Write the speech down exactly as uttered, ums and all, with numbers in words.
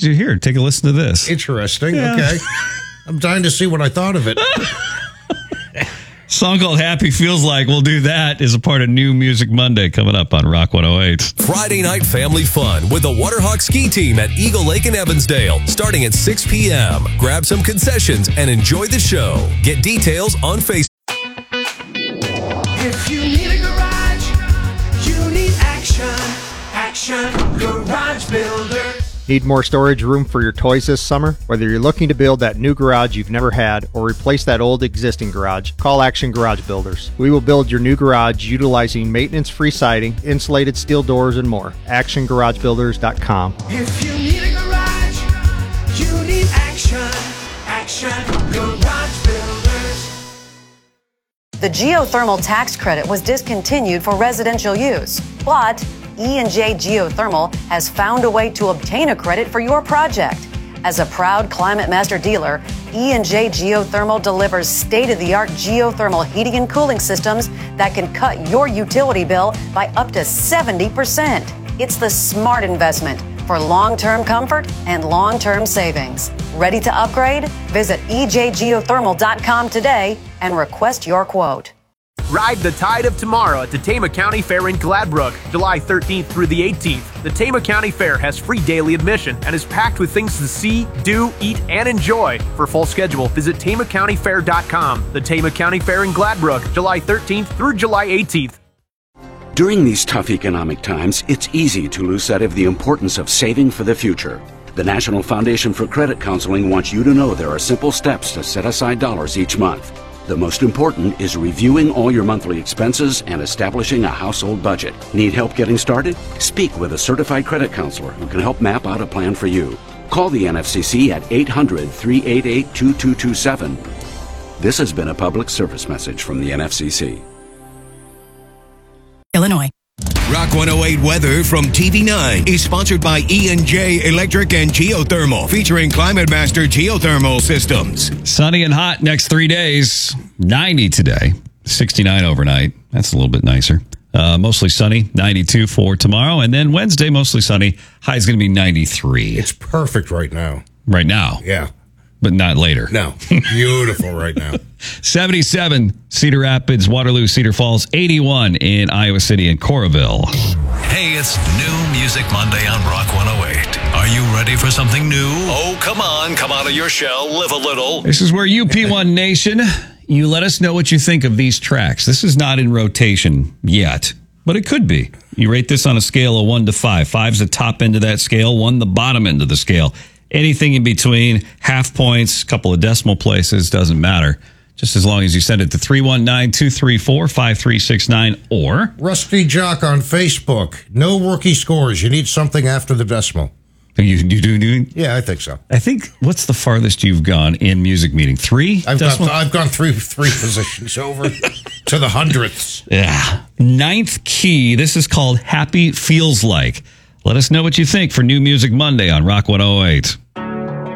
here, take a listen to this. Interesting. Yeah. Okay. I'm dying to see what I thought of it. Song called Happy Feels Like. We'll do that as a part of New Music Monday coming up on Rock one oh eight. Friday night family fun with the Waterhawk ski team at Eagle Lake in Evansdale starting at six p.m. Grab some concessions and enjoy the show. Get details on Facebook. If you need a garage, you need action. Action Garage Builders. Need more storage room for your toys this summer? Whether you're looking to build that new garage you've never had or replace that old existing garage, call Action Garage Builders. We will build your new garage utilizing maintenance-free siding, insulated steel doors, and more. action garage builders dot com. If you need a garage, you need action. Action Garage Builders. The geothermal tax credit was discontinued for residential use, but E and J Geothermal has found a way to obtain a credit for your project. As a proud Climate Master dealer, E and J Geothermal delivers state-of-the-art geothermal heating and cooling systems that can cut your utility bill by up to seventy percent. It's the smart investment for long-term comfort and long-term savings. Ready to upgrade? Visit E J geothermal dot com today and request your quote. Ride the tide of tomorrow at the Tama County Fair in Gladbrook, July thirteenth through the eighteenth. The Tama County Fair has free daily admission and is packed with things to see, do, eat, and enjoy. For full schedule, visit tama county fair dot com. The Tama County Fair in Gladbrook, July thirteenth through July eighteenth. During these tough economic times, it's easy to lose sight of the importance of saving for the future. The National Foundation for Credit Counseling wants you to know there are simple steps to set aside dollars each month. The most important is reviewing all your monthly expenses and establishing a household budget. Need help getting started? Speak with a certified credit counselor who can help map out a plan for you. Call the N F C C at eight hundred, three eight eight, two two two seven. This has been a public service message from the N F C C. Illinois. Rock one oh eight weather from T V nine is sponsored by E and J Electric and Geothermal, featuring Climate Master Geothermal Systems. Sunny and hot next three days. ninety today, sixty-nine overnight. That's a little bit nicer. Uh, mostly sunny, ninety-two for tomorrow. And then Wednesday, mostly sunny. High is going to be ninety-three. It's perfect right now. Right now? Yeah. But not later. No. Beautiful right now. seventy-seven, Cedar Rapids, Waterloo, Cedar Falls. eighty-one in Iowa City and Coralville. Hey, it's New Music Monday on Rock one oh eight. Are you ready for something new? Oh, come on, come out of your shell, live a little. This is where U P one Nation, you let us know what you think of these tracks. This is not in rotation yet, but it could be. You rate this on a scale of one to five. Five's the top end of that scale, one the bottom end of the scale. Anything in between, half points, couple of decimal places, doesn't matter. Just as long as you send it to three one nine, two three four, five three six nine or... Rusty Jock on Facebook. No rookie scores. You need something after the decimal. You, you do, do? Yeah, I think so. I think, what's the farthest you've gone in music meeting? Three? I've, got, I've gone through three positions over to the hundredths. Yeah. Ninth key. This is called Happy Feels Like. Let us know what you think for New Music Monday on Rock one oh eight.